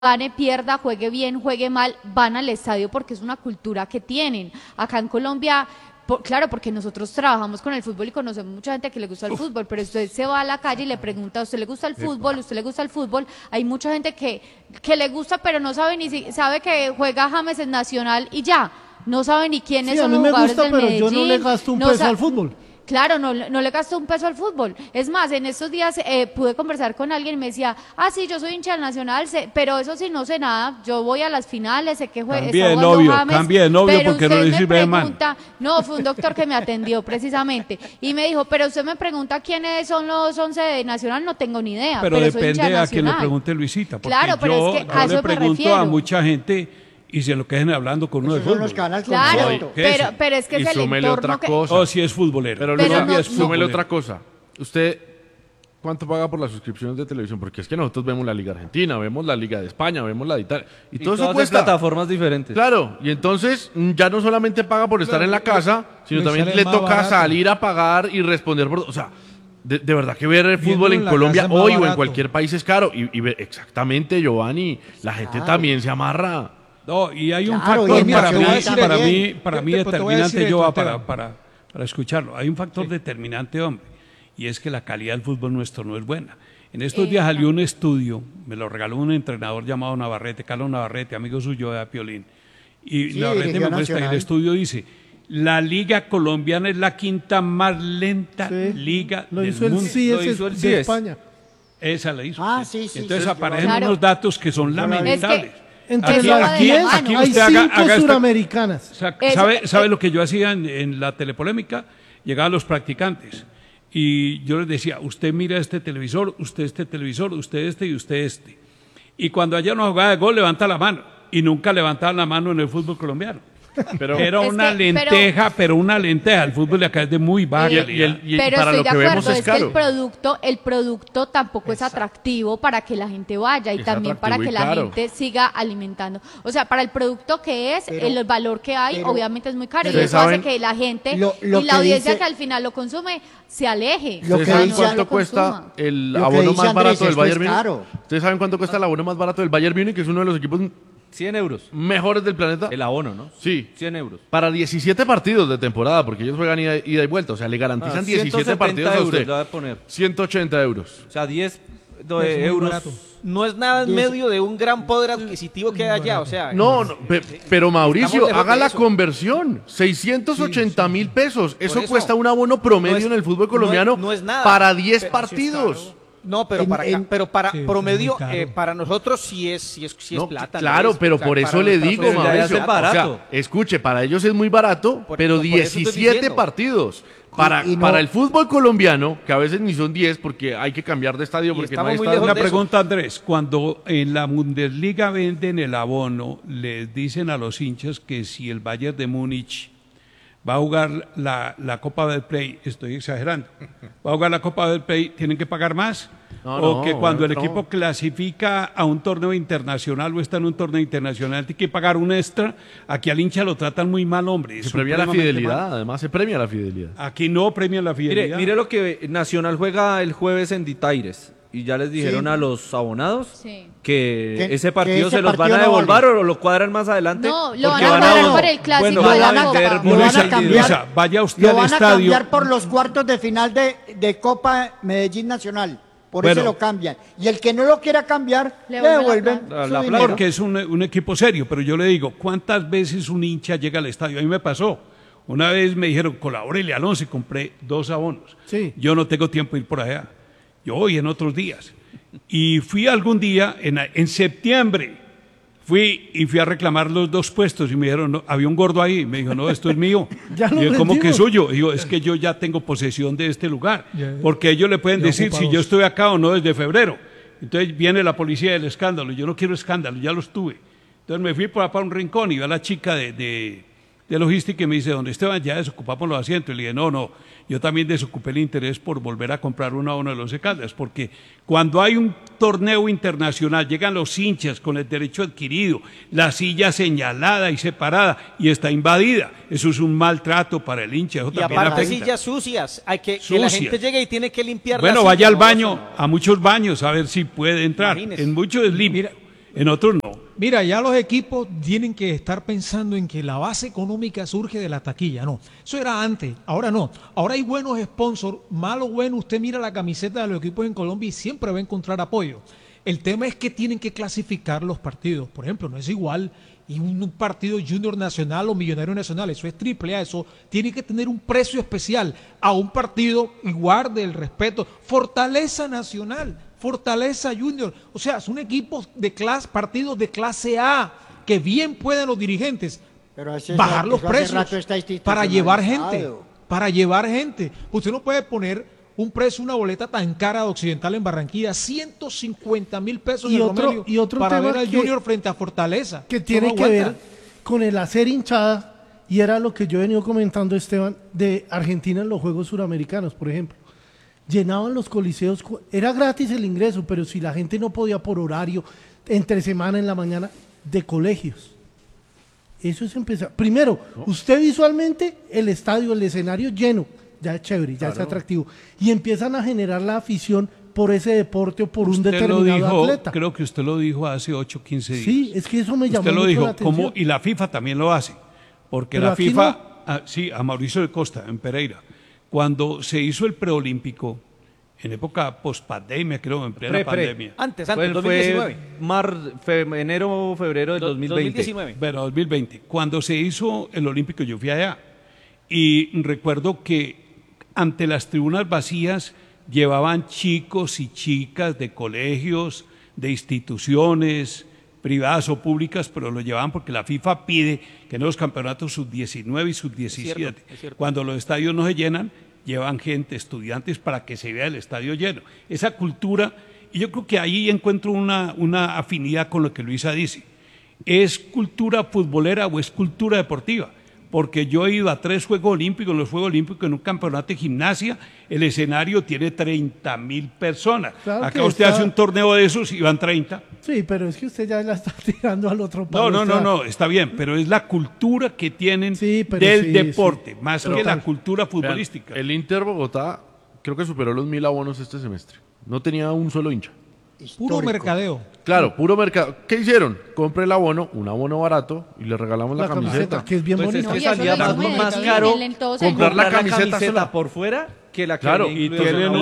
gane, pierda, juegue bien, juegue mal, van al estadio porque es una cultura que tienen. Acá en Colombia, claro, porque nosotros trabajamos con el fútbol y conocemos mucha gente que le gusta el fútbol, pero usted se va a la calle y le pregunta, ¿a usted le gusta el fútbol? ¿Usted le gusta el fútbol? Hay mucha gente que le gusta, pero no sabe sabe que juega James en Nacional y ya, no sabe ni quiénes son los jugadores del Medellín. Pero yo no le gasto un peso al fútbol. Claro, no le gastó un peso al fútbol. Es más, en estos días pude conversar con alguien y me decía, sí, yo soy hincha del Nacional, pero eso sí, no sé nada, yo voy a las finales, sé que juega, está jugando James, cambie de novio porque no le sirve de man. No, fue un doctor que me atendió precisamente, y me dijo, pero usted me pregunta quiénes son los 11 de Nacional, no tengo ni idea. Pero soy depende hincha de a quien le Nacional. pregunte Luisita, porque claro, pero es que a eso le pregunto me refiero. a mucha gente y se lo queden hablando con uno de fútbol. Claro, pero es que es el entorno otra que... cosa. Oh, sí es futbolero. Pero Luis, súmele otra cosa. ¿Usted cuánto paga por las suscripciones de televisión? Porque es que nosotros vemos la Liga Argentina, vemos la Liga de España, vemos la de Italia. Y todo eso cuesta. Plataformas diferentes. Claro, y entonces ya no solamente paga por estar en la casa, sino también le toca salir a pagar y responder por... O sea, de verdad que ver el fútbol en Colombia hoy o en cualquier país es caro. Y exactamente, Giovanni, la gente también se amarra. No, y hay un factor para mí determinante, yo para escucharlo. Hay un factor determinante, hombre, y es que la calidad del fútbol nuestro no es buena. En estos días salió un estudio, me lo regaló un entrenador llamado Navarrete, Carlos Navarrete, amigo suyo de Piolín. Y Navarrete me muestra, y el estudio dice, la liga colombiana es la quinta más lenta liga del mundo. Lo hizo el CIES de España. Esa la hizo. Entonces sí, aparecen unos datos que son lamentables. Entre las 10 hay 5 suramericanas. ¿Sabe lo que yo hacía en la telepolémica? Llegaban los practicantes y yo les decía, usted mira este televisor, usted este televisor, usted este y usted este. Y cuando haya una jugada de gol, levanta la mano. Y nunca levantaban la mano en el fútbol colombiano. Era una lenteja, pero una lenteja. El fútbol de acá es de muy baja calidad. Pero para estoy de acuerdo, es que el producto tampoco es atractivo para que la gente vaya y también para que la gente siga alimentando. O sea, para el producto que es, el valor que hay, obviamente es muy caro. Y eso hace que la gente y la audiencia que al final lo consume se aleje. ¿Ustedes saben cuánto cuesta el abono más barato del Bayern Múnich? ¿Ustedes saben cuánto cuesta el abono más barato del Bayern Múnich, que es uno de los equipos 100 euros. ¿Mejores del planeta? El abono, ¿no? Sí. 100 euros. Para 17 partidos de temporada, porque ellos juegan ida y vuelta. O sea, le garantizan 17 partidos a usted. Le voy a poner. 180 euros. O sea, 10 euros. No es nada en medio de un gran poder adquisitivo que hay allá. O sea, pero Mauricio, haga la conversión. 680.000 pesos. Eso cuesta un abono promedio en el fútbol colombiano para 10 partidos. No, pero para promedio, para nosotros sí es plata. Claro, pero por eso le digo, Mauricio, es barato. O sea, escuche, para ellos es muy barato, pero 17 partidos. Para el fútbol colombiano, que a veces ni son 10 porque hay que cambiar de estadio porque no hay estadio. Una pregunta, Andrés, cuando en la Bundesliga venden el abono, les dicen a los hinchas que si el Bayern de Múnich va a jugar la Copa del Play, estoy exagerando, va a jugar la Copa del Play, ¿tienen que pagar más? O que cuando el equipo clasifica a un torneo internacional o está en un torneo internacional, tiene que pagar un extra. Aquí al hincha lo tratan muy mal, hombre. Se premia la fidelidad, además se premia la fidelidad. Aquí no premian la fidelidad. Mire lo que Nacional juega el jueves en Ditaires. Y ya les dijeron a los abonados que ese partido se los van a devolver o lo cuadran más adelante. No, lo van a cuadrar por el clásico de la Copa. Lo van a cambiar, vaya usted al estadio. Lo van a cambiar por los cuartos de final de Copa Medellín Nacional. Por eso lo cambian. Y el que no lo quiera cambiar, le devuelven su dinero. Porque es un equipo serio. Pero yo le digo, ¿cuántas veces un hincha llega al estadio? A mí me pasó. Una vez me dijeron, colabórele al 11, compré 2 abonos. Yo no tengo tiempo de ir por allá. Yo voy en otros días. Y fui algún día, en septiembre, fui a reclamar los 2 puestos y me dijeron, no, había un gordo ahí. Me dijo, no, esto es mío. Y yo, ¿cómo que es suyo? Y yo, es que yo ya tengo posesión de este lugar. Porque ellos le pueden decir si yo estoy acá o no desde febrero. Entonces viene la policía del escándalo. Yo no quiero escándalo, ya los tuve. Entonces me fui para un rincón y vi a la chica de logística y me dice, don Esteban, ya desocupamos los asientos. Y le dije, no, yo también desocupé el interés por volver a comprar un abono de los Caldas, porque cuando hay un torneo internacional, llegan los hinchas con el derecho adquirido, la silla señalada y separada y está invadida. Eso es un maltrato para el hincha. Eso y aparte sillas sucias, hay que la gente llegue y tiene que limpiar. Bueno, vaya al baño, a muchos baños, a ver si puede entrar. Imagínese. En muchos es limpio. en otros no. Mira, ya los equipos tienen que estar pensando en que la base económica surge de la taquilla. No, eso era antes, ahora no. Ahora hay buenos sponsors, malo o bueno, usted mira la camiseta de los equipos en Colombia y siempre va a encontrar apoyo. El tema es que tienen que clasificar los partidos. Por ejemplo, no es igual y un partido Junior Nacional o Millonario Nacional, eso es triple A, eso tiene que tener un precio especial a un partido igual del respeto. Fortaleza Nacional, Fortaleza Junior, o sea, son equipos de partidos de clase A, que bien pueden los dirigentes bajar los precios para llevar gente. Usted no puede poner un precio, una boleta tan cara de Occidental en Barranquilla, 150.000 pesos y otro para tema ver al Junior frente a Fortaleza. Que tiene que ver con el hacer hinchada, y era lo que yo he venido comentando, Esteban, de Argentina en los Juegos Suramericanos, por ejemplo. Llenaban los coliseos, era gratis el ingreso, pero si la gente no podía por horario, entre semana en la mañana, de colegios. Eso es empezar. Primero, usted visualmente, el estadio, el escenario lleno, ya es chévere, ya es atractivo. Y empiezan a generar la afición por ese deporte o por un determinado atleta. Creo que usted lo dijo hace 8 o 15 días. Sí, es que eso me llamó mucho la atención. Usted lo dijo, y la FIFA también lo hace. Porque la FIFA, a Mauricio de Costa, en Pereira, cuando se hizo el preolímpico, en época post-pandemia, creo, en plena pandemia. Antes, 2019. Enero o febrero del 2020. Bueno, 2020. Cuando se hizo el olímpico, yo fui allá. Y recuerdo que ante las tribunas vacías llevaban chicos y chicas de colegios, de instituciones privadas o públicas, pero lo llevaban porque la FIFA pide que en los campeonatos sub-19 y sub-17, cuando los estadios no se llenan, llevan gente, estudiantes, para que se vea el estadio lleno. Esa cultura, y yo creo que ahí encuentro una afinidad con lo que Luisa dice. ¿Es cultura futbolera o es cultura deportiva? Porque yo he ido a 3 Juegos Olímpicos, en los Juegos Olímpicos, en un campeonato de gimnasia, el escenario tiene 30.000 personas. Claro. Acá usted hace un torneo de esos y van 30. Sí, pero es que usted ya la está tirando al otro palo. No, está bien, pero es la cultura que tienen del deporte, más que la cultura futbolística. Vean, el Inter Bogotá creo que superó los 1.000 abonos este semestre. No tenía un solo hincha. Histórico. Puro mercadeo. Claro, puro mercado. ¿Qué hicieron? Compre el abono, un abono barato, y le regalamos la camiseta. Que es bien bonita. Es que salía más caro comprar la camiseta por fuera que la que y tienen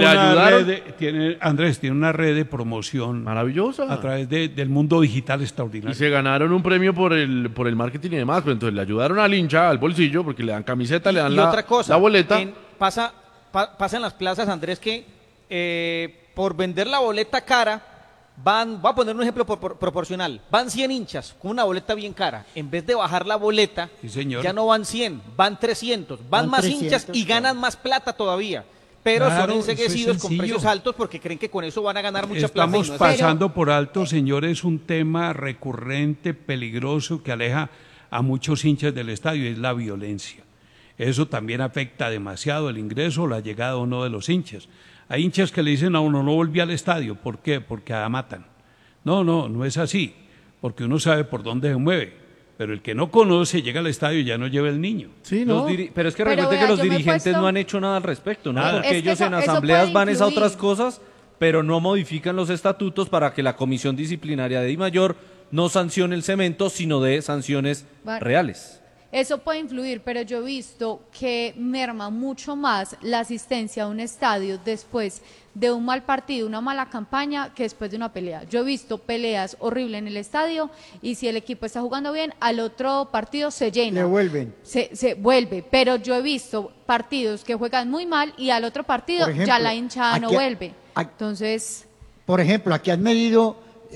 Andrés, tiene una red de promoción maravillosa a través del mundo digital extraordinario. Y se ganaron un premio por el marketing y demás, pero entonces le ayudaron al hincha, al bolsillo, porque le dan camiseta, le dan la boleta. Pasa en las plazas, Andrés, que por vender la boleta cara, voy a poner un ejemplo proporcional, van 100 hinchas con una boleta bien cara, en vez de bajar la boleta, ya no van 100, van 300, van más 300, hinchas y ganan más plata todavía, pero son enseguecidos con precios altos porque creen que con eso van a ganar mucha plata. Estamos pasando por alto, señores, un tema recurrente, peligroso, que aleja a muchos hinchas del estadio, es la violencia. Eso también afecta demasiado el ingreso o la llegada o no de los hinchas. Hay hinchas que le dicen a uno, no volví al estadio. ¿Por qué? Porque matan. No es así, porque uno sabe por dónde se mueve. Pero el que no conoce, llega al estadio y ya no lleva el niño. Sí, ¿no? Pero es que recuerde que los dirigentes no han hecho nada al respecto, ¿no? Porque ellos en asambleas van a otras cosas, pero no modifican los estatutos para que la comisión disciplinaria de DIMAYOR no sancione el cemento, sino de sanciones reales. Eso puede influir, pero yo he visto que merma mucho más la asistencia a un estadio después de un mal partido, una mala campaña, que después de una pelea. Yo he visto peleas horribles en el estadio y si el equipo está jugando bien, al otro partido se llena. Le vuelven. Se vuelve, pero yo he visto partidos que juegan muy mal y al otro partido ya la hinchada no vuelve. Entonces... Por ejemplo, aquí han medido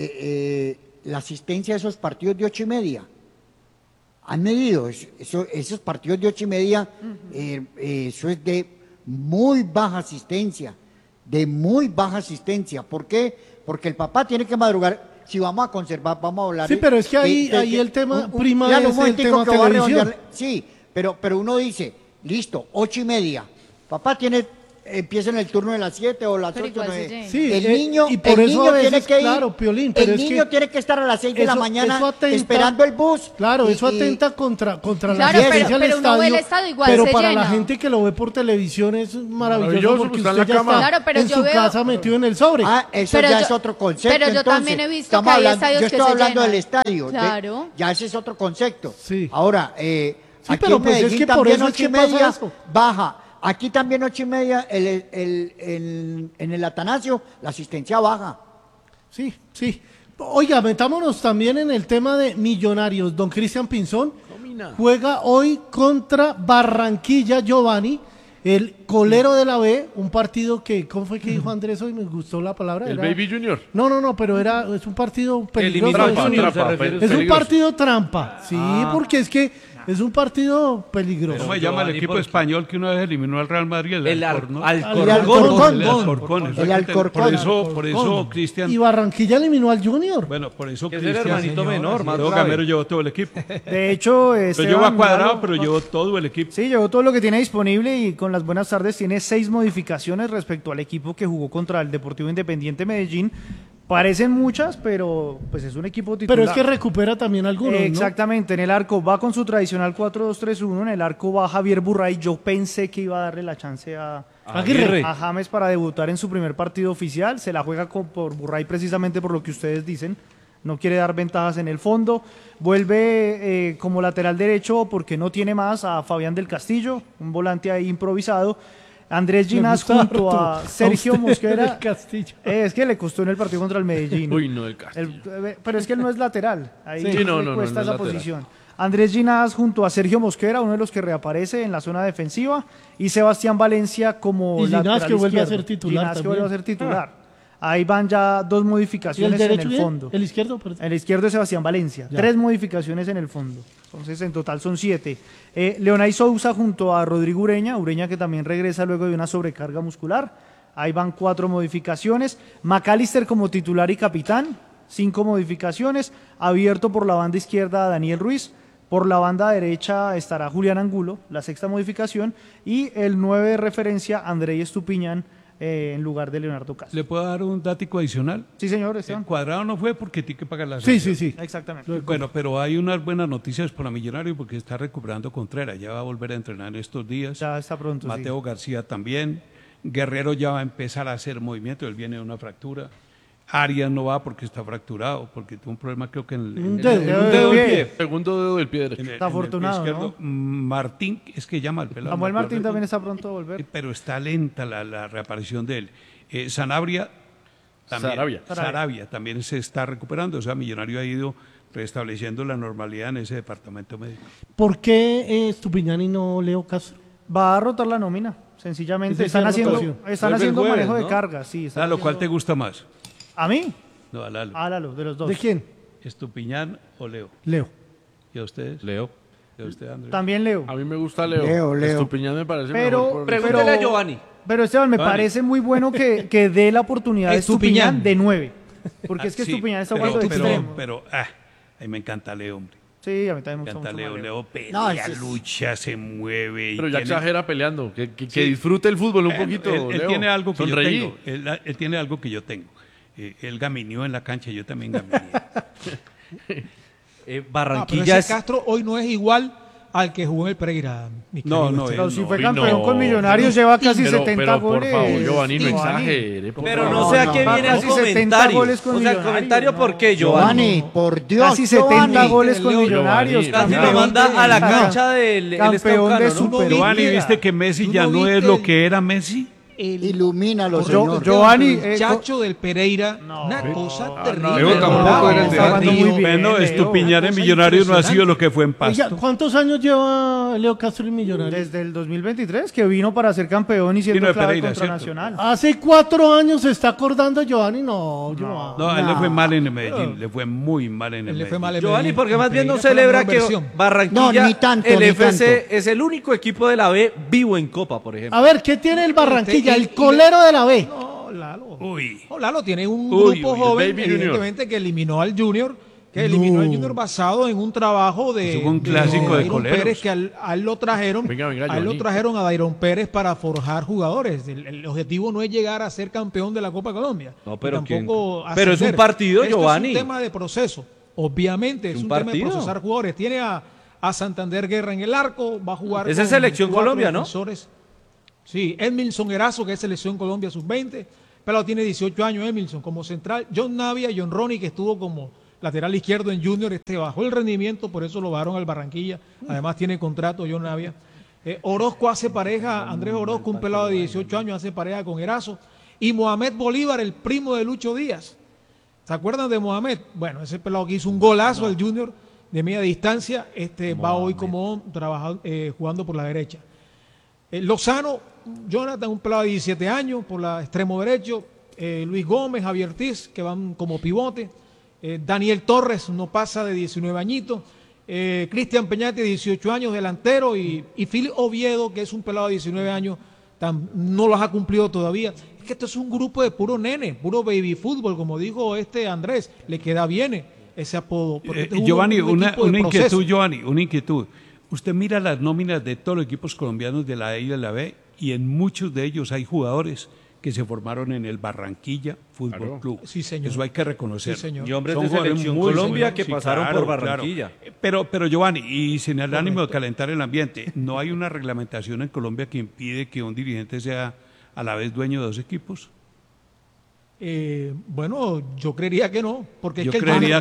la asistencia a esos partidos de 8:30. Han medido esos partidos de 8:30, eso es de muy baja asistencia, ¿Por qué? Porque el papá tiene que madrugar. Si vamos a conservar, vamos a hablar. Sí, pero es que ahí el tema prima es el tema televisión. Sí, pero uno dice, listo, 8:30. Papá tiene empiecen el turno de las 7 o las 8. Sí, el niño, y por el eso niño a veces, tiene que ir, claro, Piolín, pero el es niño que tiene que estar a las 6 de la mañana eso atenta, esperando el bus. Claro, eso Y- atenta contra Claro, la asistencia al pero uno ve el estadio, igual pero se para la llena. gente que lo ve por televisión es maravilloso Maravilloso, porque está en usted la ya cama. está Claro, pero en yo su veo- casa metido en el sobre. Ah, eso Pero ya yo- es otro concepto. pero yo entonces. también he visto Estamos que hay hablando- estadios yo que estoy se hablando llenan. del estadio. Claro. Ya ese es otro concepto. Sí. Ahora, Sí, aquí pero en pues es Medellín que por también eso es 8:30 que pasa eso. baja. Aquí también 8:30 en el Atanasio la asistencia baja. Sí, sí. Oiga, metámonos también en el tema de Millonarios. Don Cristian Pinzón juega hoy contra Barranquilla Giovanni, el colero de la B, un partido que, ¿cómo fue que dijo Andrés hoy? Me gustó la palabra. El era- Baby Junior. No, pero es un partido peligroso. Eliminó al Es un- Junior, se refiere es un peligroso. partido trampa, sí, porque es que es un partido peligroso. ¿Cómo se llama el Giovanni, equipo ¿por qué? español que una vez eliminó al Real Madrid? El Alcorcón. Alcorcón. Alcorcón. El Alcorcón, El Alcorcón. Por eso, Cristian. Y Barranquilla eliminó al Junior. Bueno, por eso Que es el Cristian. hermanito menor, más Luego grave. Gamero llevó todo el equipo. De hecho, Lo llevó a Cuadrado, pero llevó todo el equipo. Sí, llevó todo lo que tiene disponible y con las buenas tardes tiene 6 modificaciones respecto al equipo que jugó contra el Deportivo Independiente Medellín. Parecen muchas, pero pues es un equipo titular. Pero es que recupera también algunos, ¿no? Exactamente, en el arco va con su tradicional 4-2-3-1, en el arco va Javier Burray. Yo pensé que iba a darle la chance a James para debutar en su primer partido oficial. Se la juega por Burray precisamente por lo que ustedes dicen. No quiere dar ventajas en el fondo. Vuelve como lateral derecho porque no tiene más a Fabián del Castillo, un volante ahí improvisado. Andrés Ginás junto a Sergio Mosquera. Es que le costó en el partido contra el Medellín. Uy, no, el Castillo. Pero es que él no es lateral. Ahí Sí, le no cuesta es esa lateral. posición. Andrés Ginás junto a Sergio Mosquera, uno de los que reaparece en la zona defensiva, y Sebastián Valencia como Y Ginás, lateral que vuelve a izquierdo. ser titular Ginás que también. vuelve a ser titular. Ahí van ya 2 ¿Y el modificaciones en derecho el bien? fondo. ¿El izquierdo? Perdón. El izquierdo es Sebastián Valencia. Ya. 3 modificaciones en el fondo. Entonces, en total son 7. Leonay Sousa junto a Rodrigo Ureña. Ureña que también regresa luego de una sobrecarga muscular. Ahí van 4 modificaciones. McAllister como titular y capitán. 5 modificaciones. Abierto por la banda izquierda a Daniel Ruiz. Por la banda derecha estará Julián Angulo, la 6ª modificación. Y el 9 de referencia, Andrei Estupiñán, en lugar de Leonardo Castro. ¿Le puedo dar un dático adicional? Sí, señor, El Esteban. Cuadrado no fue porque tiene que pagar la Sí, sanción. sí, sí. Exactamente. Bueno, pero hay unas buenas noticias para Millonario porque está recuperando Contreras. Ya va a volver a entrenar estos días. Ya está pronto. sí. Mateo García también. Guerrero ya va a empezar a hacer movimiento. Él viene de una fractura. Arias no va porque está fracturado, porque tuvo un problema creo que en Un en dedo, en un un dedo del del pie. Segundo dedo del pie derecho. En el- Está en el pie afortunado, izquierdo. Martín, es que llama al pelado. Samuel me acuerdo. Martín también está pronto a volver. Pero está lenta la reaparición de él. Sanabria también, Sarabia también se está recuperando. O sea, Millonario ha ido restableciendo la normalidad en ese departamento médico. ¿Por qué Estupiñán y no Leo Castro? Va a rotar la nómina, sencillamente. Sí, sí, Están sí, haciendo, rotación. están Vuelve el haciendo jueves, manejo de ¿no? carga, sí. están ¿A lo cual te haciendo- gusta más? ¿A mí? No, a Lalo. A Lalo, de los dos. ¿De quién? ¿Estupiñán o Leo? Leo. ¿Y a ustedes? Leo. ¿Y a usted, Andrés? También Leo. A mí me gusta Leo. Leo. Estupiñán me parece Pero- mejor. Pregúntale a Giovanni. Pero Esteban, me Vale. parece muy bueno que dé la oportunidad a Estupiñán. Estupiñán de 9. Porque es que Sí, Estupiñán está pero, jugando de extremo. pero, a mí me encanta Leo, hombre. Sí, a mí también Me me gusta encanta mucho Leo. más Leo pelea, No, ese es- lucha, se mueve. y Pero ya tiene- exagera peleando. Que Sí. disfrute el fútbol un poquito. Él Leo. tiene algo que Sonreí. yo tengo. Él tiene algo que yo tengo. Él gamineó en la cancha, yo también gamineé. Pero Barranquilla ese Castro hoy no es igual al que jugó en el Pereira. mi No, querido no, Esteban. Pero si no, fue Uy, campeón no. con Millonarios, lleva casi Pero, 70 pero, goles. por favor, Giovanni, no Giovanni. exagere. por Pero favor. no sé a qué no, viene no. ese Casi 70 comentario. goles con O sea, el Millonarios, comentario, no. ¿por qué, Giovanni? Giovanni, por Dios, Casi 70 Giovanni. goles con Giovanni, Millonarios. Casi Giovanni. lo manda a la Campeón cancha del campeón de Estaucano, ¿no? Super- Giovanni, ¿viste que Messi ya no es lo que era Messi? Ilumínalo, Yo- señor. Giovanni, El muchacho del Pereira, una cosa terrible. Leo tampoco era el Está jugando muy bien, Bueno, Leo. Estupiñán en cosa Millonarios no ha sido impresionante. lo que fue en Oiga, Pasto. ¿cuántos años lleva Leo Castro en Millonarios? Desde el 2023, que vino para ser campeón y siendo Vino de clave Pereira, contra ¿cierto? Nacional. Hace 4 años se está acordando Giovanni. No, Giovanni. No, a él le fue mal en el Medellín, le fue muy mal en el Él le fue Medellín. mal en Giovanni, Medellín. porque más bien no Pereira fue la celebra mejor que versión. Barranquilla, No, ni tanto, el ni FC, tanto. es el único equipo de la B vivo en Copa, por ejemplo. A ver, ¿qué tiene el Barranquilla? Y- El colero de la B. No, Lalo. Uy. No, Lalo tiene un Uy, grupo uy, el joven, Baby Junior. evidentemente, que eliminó al Junior, que eliminó al Junior basado en un trabajo de un clásico de coleros. Pérez, que a él lo trajeron, a él lo trajeron a Dairon Pérez para forjar jugadores. El objetivo no es llegar a ser campeón de la Copa Colombia. No, pero pero es un partido, Esto Giovanni. Es un tema de proceso. Obviamente es un tema de procesar jugadores. Tiene a Santander Guerra en el arco, va a jugar. Esa es Selección Colombia, ¿no? Sí, Edmilson Erazo, que es Selección Colombia sub-20, pero tiene 18 años Edmilson como central. John Navia, John Ronnie, que estuvo como lateral izquierdo en Junior, bajó el rendimiento, por eso lo bajaron al Barranquilla. Además tiene contrato John Navia. Orozco hace pareja, Andrés Orozco, un pelado de 18 años, hace pareja con Erazo. Y Mohamed Bolívar, el primo de Lucho Díaz. ¿Se acuerdan de Mohamed? Bueno, ese pelado que hizo un golazo al Junior de media distancia, va hoy como jugando por la derecha. Lozano, Jonathan, un pelado de 17 años, por la extremo derecho. Luis Gómez, Javier Ortiz, que van como pivote. Daniel Torres, no pasa de 19 añitos. Cristian Peñate, 18 años, delantero. Y Phil Oviedo, que es un pelado de 19 años, no los ha cumplido todavía. Es que esto es un grupo de puro nene, puro baby fútbol, como dijo Andrés. Le queda bien ese apodo. Giovanni, una inquietud, Giovanni, una inquietud. Usted mira las nóminas de todos los equipos colombianos de la A y de la B, y en muchos de ellos hay jugadores que se formaron en el Barranquilla Fútbol Club. Sí, señor. Eso hay que reconocer. Sí, señor. Y hombres de Selección Colombia que pasaron por Barranquilla. Claro. Pero Giovanni, y sin el ánimo de calentar el ambiente, ¿no hay una reglamentación en Colombia que impide que un dirigente sea a la vez dueño de dos equipos? Bueno, yo creería que no, porque yo es que creería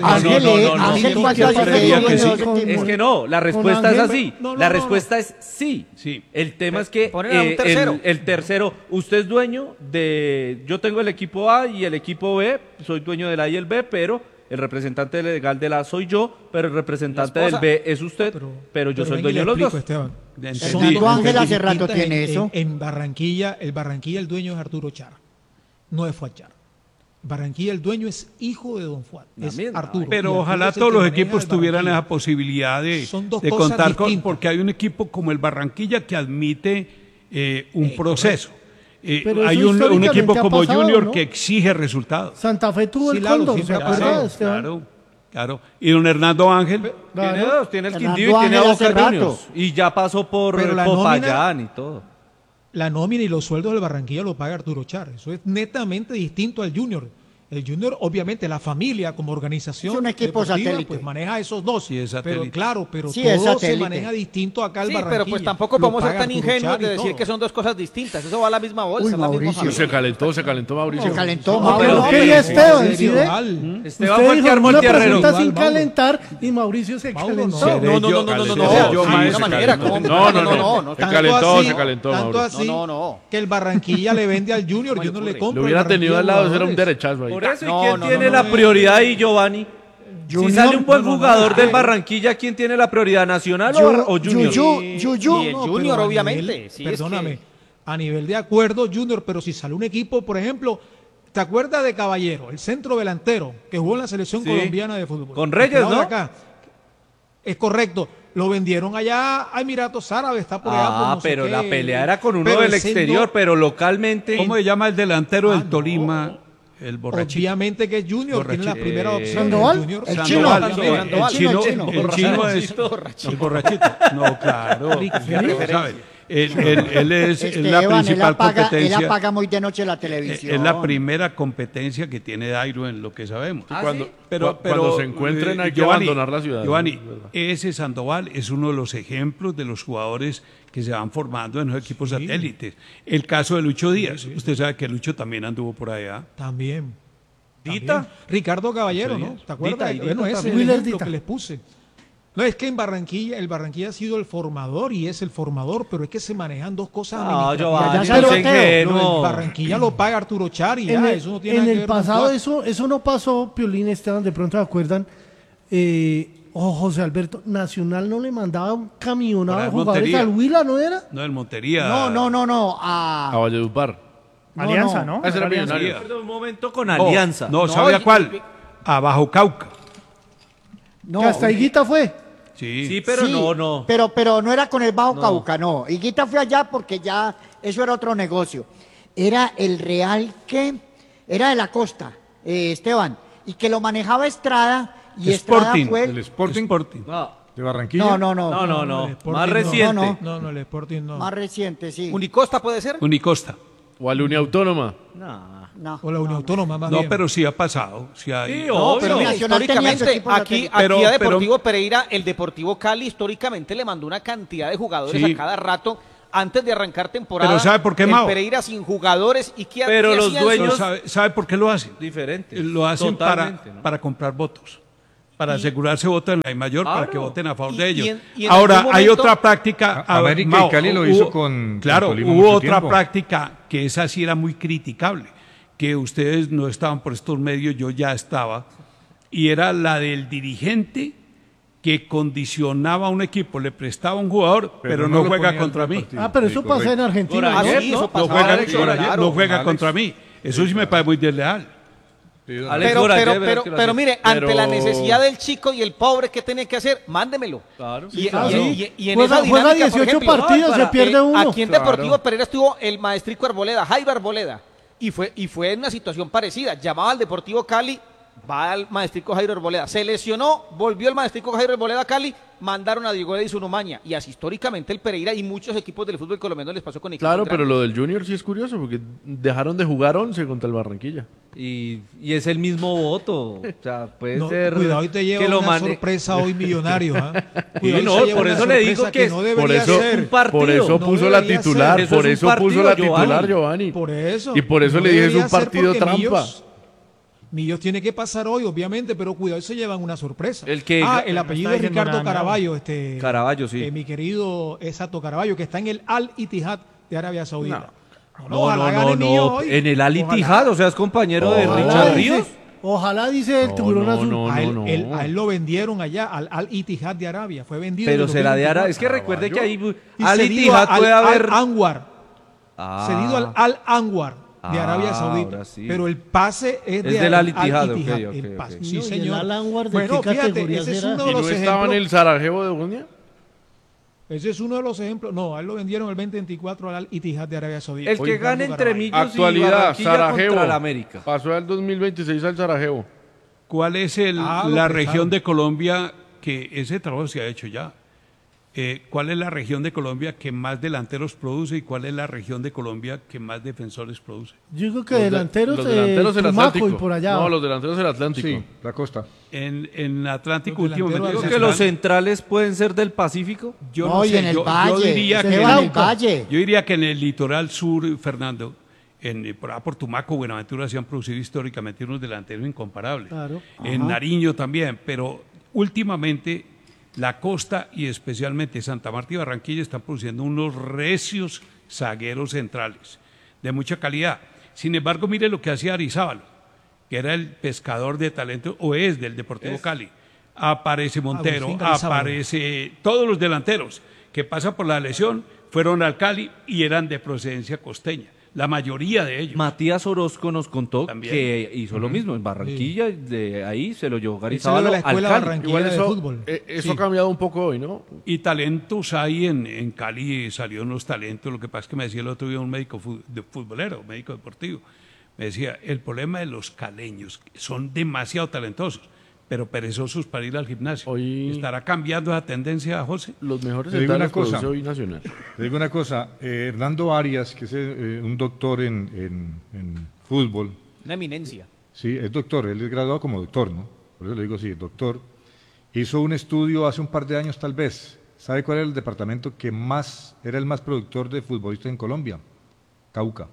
que sí. Es que no, la respuesta es así. La respuesta es sí. El tema es que el tercero, usted es dueño de, yo tengo el equipo A y el equipo B, soy dueño del A y el B, pero el representante legal del A soy yo, pero el representante del B es usted, pero yo soy dueño de los dos. Fernando Ángel hace rato tiene eso. En Barranquilla, el dueño es Arturo Char, no es Fuad Char. Barranquilla, el dueño es hijo de Don Fuad, es Arturo. Pero ojalá todos los equipos tuvieran esa posibilidad de contar con, porque hay un equipo como el Barranquilla que admite un proceso. Hay un equipo como Junior, ¿no?, que exige resultados. Santa Fe tuvo el Cóndor, ¿se acuerda? Claro. Y don Hernando Ángel tiene el Quindío y tiene a Boca Juniors. Y ya pasó por Popayán y todo. La nómina y los sueldos del Barranquilla lo paga Arturo Char. Eso es netamente distinto al Junior. El Junior, obviamente, la familia como organización es un equipo satélite, pues maneja esos dos. Sí, pero claro, sí, todo se maneja distinto acá al Barranquilla. Pero pues tampoco podemos ser tan ingenuos de decir que son dos cosas distintas. Eso va a la misma bolsa. Uy, Mauricio. Se calentó Mauricio. Se calentó Mauricio. Pero Esteban, ¿sí ve? Esteban fue el que armó el tierrero. Está sin calentar y Mauricio se calentó. No. Se calentó. Tanto así que el Barranquilla le vende al Junior. Yo no le compro. Lo hubiera tenido al lado, era un derechazo ahí. Por eso, ¿y quién tiene la prioridad ahí, Giovanni? Si sale un buen jugador del Barranquilla, ¿quién tiene la prioridad, Nacional o Junior? Junior, obviamente. Perdóname, a nivel de acuerdo, Junior, pero si sale un equipo, por ejemplo, ¿te acuerdas de Caballero, el centro delantero, que jugó en la selección colombiana de fútbol? Con Reyes, ¿no? Acá. Es correcto. Lo vendieron allá a Emiratos Árabes, está por allá. Pero la pelea era con uno del exterior, pero localmente... ¿Cómo se llama el delantero del Tolima? El borrachito. Obviamente que es Junior, tiene la primera opción. ¿Sandoval? El chino es el borrachito. No, claro. Él es la principal competencia. Él apaga muy de noche la televisión. Es la primera competencia que tiene Dairo en lo que sabemos. Cuando se encuentren hay que abandonar la ciudad. Giovanni, ese Sandoval es uno de los ejemplos de los jugadores que se van formando en los equipos satélites. El caso de Lucho Díaz. Usted sabe que Lucho también anduvo por allá. También. Dita. Ricardo Caballero, ¿no? ¿Te acuerdas? Bueno, ese es el ejemplo que les puse. No, es que en Barranquilla, el Barranquilla ha sido el formador y es el formador, pero es que se manejan dos cosas. El Barranquilla lo paga Arturo Char y ya, eso no tiene nada que ver. En el pasado eso no pasó, Piolín, Esteban, de pronto se acuerdan, José Alberto, Nacional no le mandaba un camionado de jugadores al Huila, ¿no era? No, el Montería. No, a Valledupar. Alianza, ¿no? Ese era Millonario. Un momento con Alianza. No, ¿sabía cuál? A Bajo Cauca. Que hasta Higuita fue. Sí, pero no. Pero no era con el Bajo Cauca, no. Higuita fue allá porque ya eso era otro negocio. Era el Real que era de la costa, Esteban, y que lo manejaba Estrada, y Estrada Sporting. fue El Sporting de Barranquilla. No. El Sporting Más reciente. No, el Sporting no. más reciente, sí. ¿Unicosta puede ser? Unicosta. O a la Uniautónoma. No, O la Unión Autónoma, más No, bien. pero sí ha pasado. Sí hay. No, pero mira, Nacional tenía su históricamente, equipo de aquí satélite. a Deportivo Pereira, el Deportivo Cali históricamente le mandó una cantidad de jugadores Sí. a cada rato antes de arrancar temporada. Pero ¿sabe por qué, el Mao? Pereira sin jugadores y qué Pero qué los hacían? dueños- ¿Sabe por qué lo hacen? Diferente. Lo hacen Totalmente, ¿no? para comprar votos. Para asegurarse votos en la mayor, para que voten a favor de ellos. y en Ahora, algún hay momento- otra práctica. América y Cali lo hizo con Claro, Tolima hubo mucho otra tiempo. práctica que esa sí era muy criticable, que ustedes no estaban por estos medios, yo ya estaba, y era la del dirigente que condicionaba a un equipo, le prestaba a un jugador, pero no lo juega ponía contra al mí. partido. pero Sí, eso pasa en correcto. Argentina. Ah, ¿no? sí, eso No pasaba, juega, Alex, claro. no juega Alex. contra mí. Eso sí me parece muy desleal. Alex Pero, Gorayev pero, era pero, el que lo pero hacía. mire, Pero- ante la necesidad del chico y el pobre, ¿qué tiene que hacer? Mándemelo. Claro. Y, claro. y en Juega- esa juega dinámica, por 18 ejemplo, partidos, se pierde uno. Aquí en Deportivo Pereira estuvo el maestrico Arboleda, Jairo Arboleda, y fue en una situación parecida. Llamaba al Deportivo Cali, va al maestrico Jairo Arboleda, se lesionó, volvió el maestrico Jairo Arboleda a Cali, mandaron a Diego Edison Umaña, y así históricamente el Pereira y muchos equipos del fútbol colombiano les pasó con equipos Claro, pero grandes. lo del Junior sí es curioso porque dejaron de jugar 11 contra el Barranquilla. Y es el mismo voto. O sea, puede No, ser. cuidado y te lleva que lo una mane- sorpresa hoy Millonario. ¿ah? Sí, Cuidado y no, se lleva por una eso le digo sorpresa que no por debería eso- ser. un partido. Por eso No puso la debería titular, ser. Eso por es un eso puso la partido, titular, Giovanni. Giovanni. Por eso. Y por eso No le dije es debería un ser partido porque trampa. Millos tiene que pasar hoy, obviamente, pero cuidado, se llevan una sorpresa. El que- el apellido está es diciendo Ricardo nada nuevo. Caraballo. Caraballo, sí. Mi querido Exacto Caraballo, que está en el Al Ittihad de Arabia Saudita. No, ojalá gane Millos no. hoy. En el Al Ojalá. Ittihad, o sea, es compañero de Ojalá, Richard dice- Ríos. Ojalá, dice el tiburón azul. no, A él, no. a él lo vendieron allá, al Ittihad de Arabia. Fue vendido. Pero en el será de 2024. Arabia. Es que recuerde que ahí Y Al cedido Ittihad puede haber. Al Anwar. Ah. Cedido al Al Anwar de Ah, Arabia Saudita. ahora sí. Pero el pase es de del Al Ittihad, Al-Ittihad, ok, el ok, pase. ok. Sí, ¿Y el señor. Al Anwar de Bueno, qué fíjate, categoría ese es será? uno de ¿Y no los estaba en ejemplos. el Sarajevo de Bosnia? Ese es uno de los ejemplos. No, a él lo vendieron el 2024 al Ittihad de Arabia Saudita. El que Ricardo gane entre Caraballo. Millos y Actualidad, Barranquilla Sarajevo. contra el América. Pasó al 2026 al Sarajevo. ¿Cuál es Lo la pesaron. región de Colombia que ese trabajo se ha hecho ya? ¿Cuál es la región de Colombia que más delanteros produce y cuál es la región de Colombia que más defensores produce? Yo digo que Los delanteros, el Tumaco Atlántico. y por allá. No, los delanteros del Atlántico. Sí, la costa. En Atlántico Los delanteros últimamente. Creo Pues que los centrales pueden ser del Pacífico. Yo No, no y sé, en el yo valle. diría se que va en el Cauca. valle. yo diría que en el litoral sur, Fernando, por Tumaco, Buenaventura se han producido históricamente unos delanteros incomparables. Claro. En Ajá. Nariño también, pero últimamente la costa y especialmente Santa Marta y Barranquilla están produciendo unos recios zagueros centrales de mucha calidad. Sin embargo, mire lo que hacía Arizábal, que era el pescador de talento, o es del Deportivo Cali. Aparece Montero, Agustín Arizábal. aparece todos los delanteros que pasan por la lesión, fueron al Cali y eran de procedencia costeña. La mayoría de ellos. Matías Orozco nos contó También. que hizo lo mismo en Barranquilla, de ahí se lo llevó Ese Garizabal de la al escuela Cali. Barranquilla Igual de eso, fútbol. eso Sí. ha cambiado un poco hoy, ¿no? Y talentos hay en Cali, salieron los talentos. Lo que pasa es que me decía el otro día un médico futbolero, médico deportivo, me decía, el problema de los caleños, son demasiado talentosos, pero perezosos para ir al gimnasio. Hoy- ¿Estará cambiando esa tendencia, José? Los mejores Te digo centrales una cosa. produce hoy Nacional. Te digo una cosa, Hernando Arias, que es un doctor en fútbol, Una eminencia. sí, es doctor, él es graduado como doctor, ¿no? Por eso le digo sí, doctor. Hizo un estudio hace un par de años tal vez. ¿Sabe cuál era el departamento que era el más productor de futbolistas en Colombia? Cauca.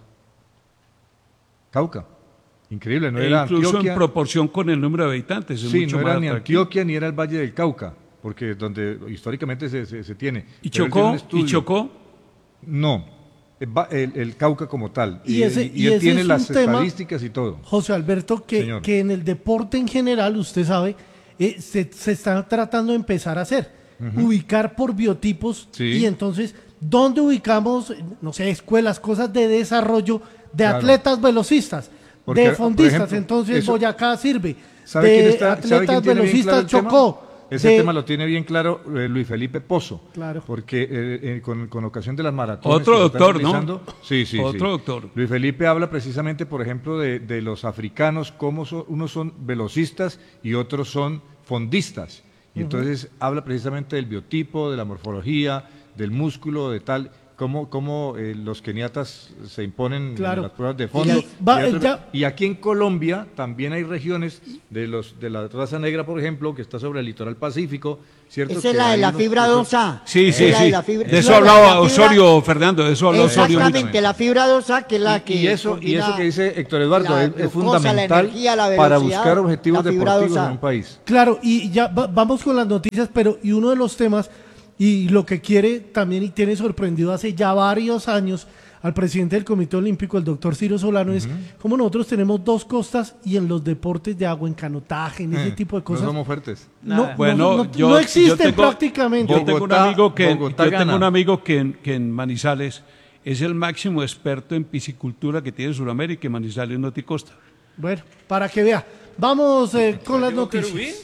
Cauca. Increíble, no E era incluso Antioquia. en proporción con el número de habitantes. Es Sí, mucho no era más ni atractivo. Antioquia ni era el Valle del Cauca, porque donde históricamente se tiene. ¿Y Pero él tiene un Chocó? estudio. ¿Y Chocó? No, el Cauca como tal. Y ese- y él ese tiene es las un tema- estadísticas y todo. José Alberto, Señor. que en el deporte en general, usted sabe, se está tratando de empezar a hacer, ubicar por biotipos Sí. y entonces, ¿dónde ubicamos, no sé, escuelas, cosas de desarrollo de Claro. atletas velocistas, Porque, de por fondistas? ejemplo, Entonces eso- Boyacá sirve, ¿Sabe de quién sabe atletas quién tiene bien claro velocistas el tema? Chocó. Ese de- tema lo tiene bien claro Luis Felipe Pozo. Claro. Porque con ocasión de las maratones. Otro que se están doctor, ¿no? realizando- Sí, sí. Otro sí. doctor. Luis Felipe habla precisamente, por ejemplo, de los africanos, cómo unos son velocistas y otros son fondistas. Y entonces habla precisamente del biotipo, de la morfología, del músculo, de tal, cómo los keniatas se imponen en las pruebas de fondo. Y aquí en Colombia también hay regiones de la raza negra, por ejemplo, que está sobre el litoral pacífico, ¿cierto? Esa es la de la fibra 2A. Sí. De eso hablaba Osorio, Fernando, de eso hablaba Osorio. Exactamente, la fibra 2A, que es la que... Y eso que dice Héctor Eduardo es fundamental para buscar objetivos deportivos en un país. Claro, y ya vamos con las noticias, pero y uno de los temas... Y lo que quiere también y tiene sorprendido hace ya varios años al presidente del Comité Olímpico, el doctor Ciro Solano, es como nosotros tenemos 2 costas y en los deportes de agua, en canotaje, en ese tipo de cosas. No somos fuertes. No existen prácticamente. Yo tengo un amigo que en Manizales es el máximo experto en piscicultura que tiene Sudamérica, y Manizales no te costa. Bueno, para que vea. Vamos con las noticias.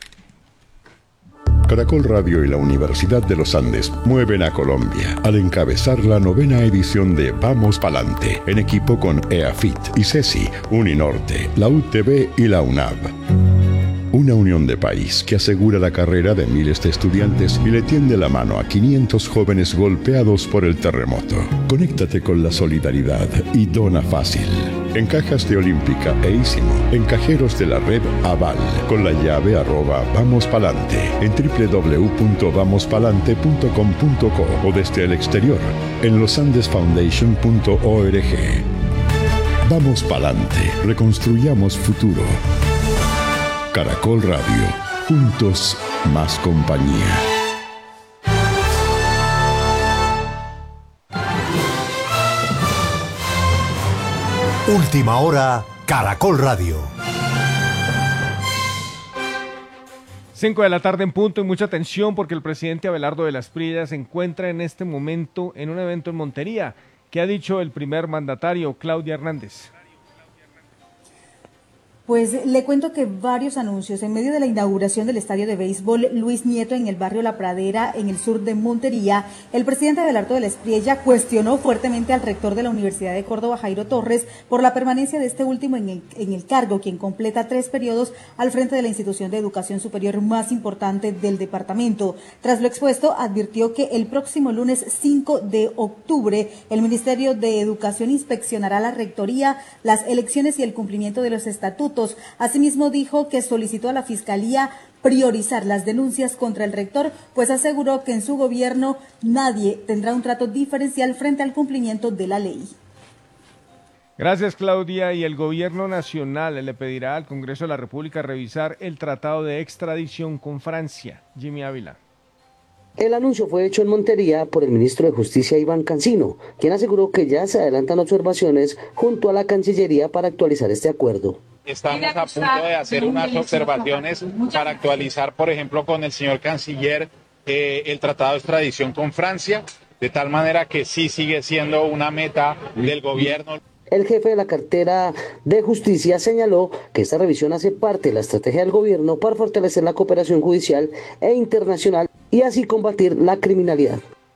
Caracol Radio y la Universidad de los Andes mueven a Colombia al encabezar la 9ª edición de Vamos Palante, en equipo con EAFIT, ICESI, Uninorte, la UTB y la UNAV. Una unión de país que asegura la carrera de miles de estudiantes y le tiende la mano a 500 jóvenes golpeados por el terremoto. Conéctate con la solidaridad y dona fácil. En cajas de Olímpica e Ísimo, en cajeros de la red Aval, con la llave @vamospalante, en www.vamospalante.com.co o desde el exterior, en losandesfoundation.org. Vamos Palante, reconstruyamos futuro. Caracol Radio, juntos más compañía. Última hora, Caracol Radio. 5 de la tarde en punto y mucha atención porque el presidente Abelardo de las Espriella se encuentra en este momento en un evento en Montería. ¿Qué ha dicho el primer mandatario, Claudia Hernández? Pues le cuento que varios anuncios. En medio de la inauguración del estadio de béisbol Luis Nieto en el barrio La Pradera, en el sur de Montería, el presidente Abelardo de la Espriella cuestionó fuertemente al rector de la Universidad de Córdoba, Jairo Torres, por la permanencia de este último en el cargo, quien completa 3 periodos al frente de la institución de educación superior más importante del departamento. Tras lo expuesto, advirtió que el próximo lunes 5 de octubre el Ministerio de Educación inspeccionará la rectoría, las elecciones y el cumplimiento de los estatutos. Asimismo, dijo que solicitó a la Fiscalía priorizar las denuncias contra el rector, pues aseguró que en su gobierno nadie tendrá un trato diferencial frente al cumplimiento de la ley. Gracias, Claudia. Y el gobierno nacional le pedirá al Congreso de la República revisar el tratado de extradición con Francia. Jimmy Ávila. El anuncio fue hecho en Montería por el ministro de Justicia Iván Cancino, quien aseguró que ya se adelantan observaciones junto a la Cancillería para actualizar este acuerdo. Estamos a punto de hacer unas observaciones para actualizar, por ejemplo, con el señor canciller el tratado de extradición con Francia, de tal manera que sí sigue siendo una meta del gobierno. El jefe de la cartera de Justicia señaló que esta revisión hace parte de la estrategia del gobierno para fortalecer la cooperación judicial e internacional y así combatir la criminalidad.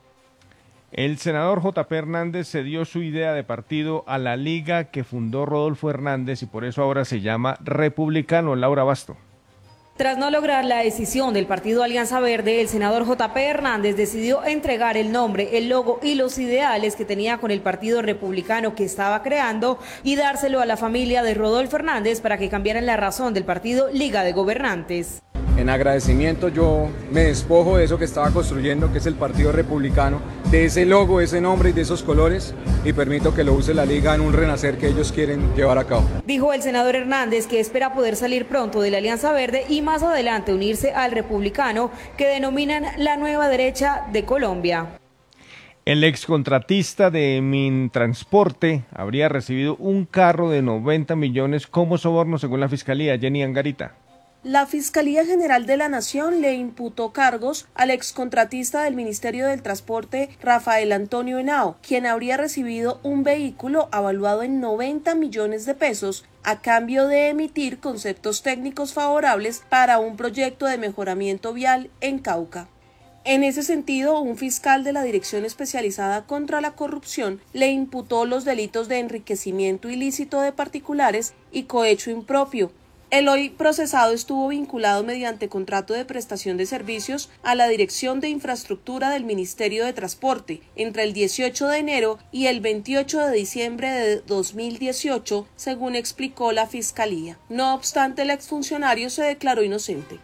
El senador J.P. Hernández cedió su idea de partido a la liga que fundó Rodolfo Hernández y por eso ahora se llama Republicano. Laura Basto. Tras no lograr la decisión del partido Alianza Verde, el senador J.P. Hernández decidió entregar el nombre, el logo y los ideales que tenía con el partido republicano que estaba creando y dárselo a la familia de Rodolfo Hernández para que cambiaran la razón del partido Liga de Gobernantes. En agradecimiento yo me despojo de eso que estaba construyendo, que es el Partido Republicano, de ese logo, ese nombre y de esos colores, y permito que lo use la Liga en un renacer que ellos quieren llevar a cabo. Dijo el senador Hernández que espera poder salir pronto de la Alianza Verde y más adelante unirse al Republicano, que denominan la nueva derecha de Colombia. El excontratista de Mintransporte habría recibido un carro de 90 millones como soborno según la Fiscalía. Jenny Angarita. La Fiscalía General de la Nación le imputó cargos al excontratista del Ministerio del Transporte, Rafael Antonio Henao, quien habría recibido un vehículo avaluado en 90 millones de pesos a cambio de emitir conceptos técnicos favorables para un proyecto de mejoramiento vial en Cauca. En ese sentido, un fiscal de la Dirección Especializada contra la Corrupción le imputó los delitos de enriquecimiento ilícito de particulares y cohecho impropio, El hoy procesado estuvo vinculado mediante contrato de prestación de servicios a la Dirección de Infraestructura del Ministerio de Transporte entre el 18 de enero y el 28 de diciembre de 2018, según explicó la Fiscalía. No obstante, el exfuncionario se declaró inocente.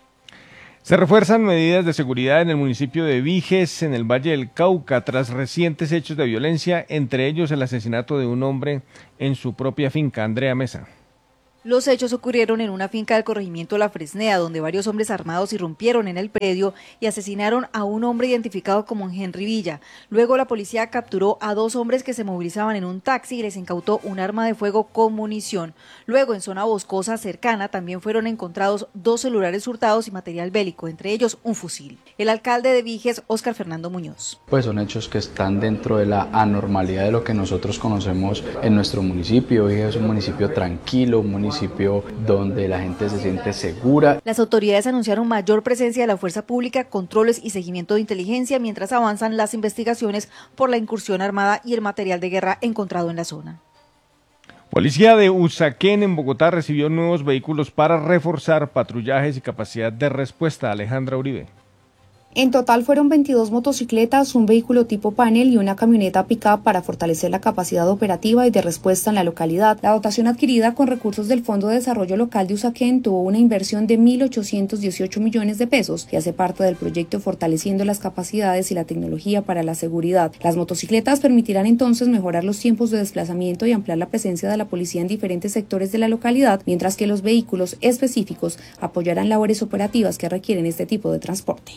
Se refuerzan medidas de seguridad en el municipio de Viges, en el Valle del Cauca, tras recientes hechos de violencia, entre ellos el asesinato de un hombre en su propia finca. Andrea Mesa. Los hechos ocurrieron en una finca del corregimiento La Fresneda, donde varios hombres armados irrumpieron en el predio y asesinaron a un hombre identificado como Henry Villa. Luego la policía capturó a 2 hombres que se movilizaban en un taxi y les incautó un arma de fuego con munición. Luego, en zona boscosa cercana, también fueron encontrados 2 celulares hurtados y material bélico, entre ellos un fusil. El alcalde de Viges, Óscar Fernando Muñoz. Pues son hechos que están dentro de la anormalidad de lo que nosotros conocemos en nuestro municipio. Viges es un municipio tranquilo, un municipio donde la gente se siente segura. Las autoridades anunciaron mayor presencia de la fuerza pública, controles y seguimiento de inteligencia mientras avanzan las investigaciones por la incursión armada y el material de guerra encontrado en la zona. Policía de Usaquén en Bogotá recibió nuevos vehículos para reforzar patrullajes y capacidad de respuesta. Alejandra Uribe. En total fueron 22 motocicletas, un vehículo tipo panel y una camioneta pick-up para fortalecer la capacidad operativa y de respuesta en la localidad. La dotación adquirida con recursos del Fondo de Desarrollo Local de Usaquén tuvo una inversión de 1.818 millones de pesos y hace parte del proyecto Fortaleciendo las Capacidades y la Tecnología para la Seguridad. Las motocicletas permitirán entonces mejorar los tiempos de desplazamiento y ampliar la presencia de la policía en diferentes sectores de la localidad, mientras que los vehículos específicos apoyarán labores operativas que requieren este tipo de transporte.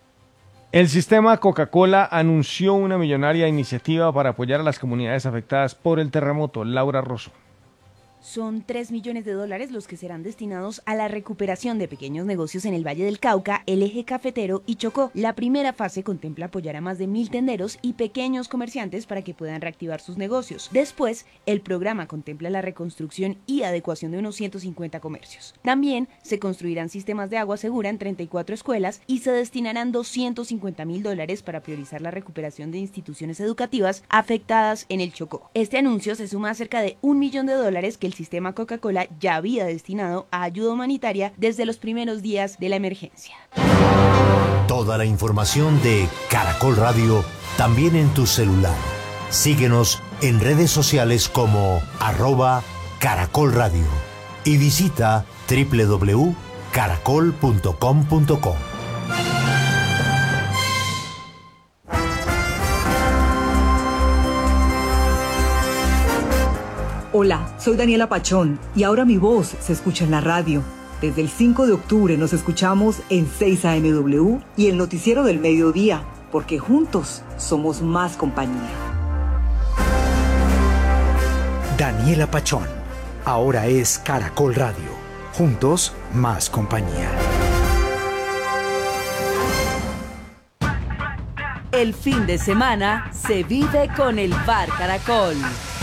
El sistema Coca-Cola anunció una millonaria iniciativa para apoyar a las comunidades afectadas por el terremoto. Laura Rosso. Son $3 millones los que serán destinados a la recuperación de pequeños negocios en el Valle del Cauca, el Eje Cafetero y Chocó. La primera fase contempla apoyar a más de 1.000 tenderos y pequeños comerciantes para que puedan reactivar sus negocios. Después, el programa contempla la reconstrucción y adecuación de unos 150 comercios. También se construirán sistemas de agua segura en 34 escuelas y se destinarán $250.000 para priorizar la recuperación de instituciones educativas afectadas en el Chocó. Este anuncio se suma a cerca de $1 millón que el sistema Coca-Cola ya había destinado a ayuda humanitaria desde los primeros días de la emergencia. Toda la información de Caracol Radio también en tu celular. Síguenos en redes sociales como @Caracol Radio y visita www.caracol.com.co. Hola, soy Daniela Pachón y ahora mi voz se escucha en la radio. Desde el 5 de octubre nos escuchamos en 6 AMW y el noticiero del mediodía, porque juntos somos más compañía. Daniela Pachón, ahora es Caracol Radio. Juntos más compañía. El fin de semana se vive con el Bar Caracol.